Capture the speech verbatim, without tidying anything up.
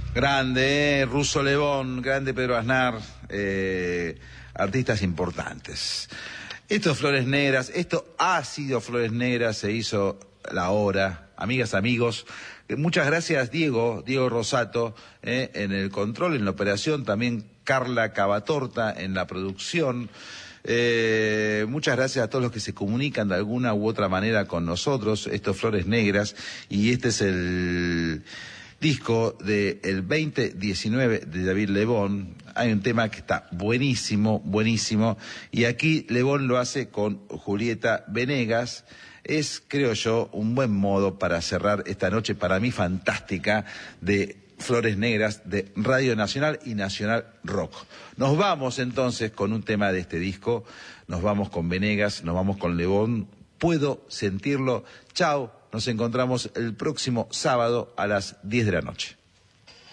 Grande, eh, Russo Lebón, grande Pedro Aznar, eh, artistas importantes. Esto es Flores Negras, esto ha sido Flores Negras, se hizo la hora. Amigas, amigos, muchas gracias Diego, Diego Rosato, eh, en el control, en la operación, también Carla Cavatorta en la producción. Eh, muchas gracias a todos los que se comunican de alguna u otra manera con nosotros. Esto es Flores Negras y este es el disco del veinte diecinueve de David Lebón. Hay un tema que está buenísimo, buenísimo, y aquí Lebón lo hace con Julieta Venegas. Es, creo yo, un buen modo para cerrar esta noche, para mí fantástica, de Flores Negras de Radio Nacional y Nacional Rock. Nos vamos entonces con un tema de este disco, nos vamos con Venegas, nos vamos con Lebón. Puedo sentirlo. Chao, nos encontramos el próximo sábado a las diez de la noche.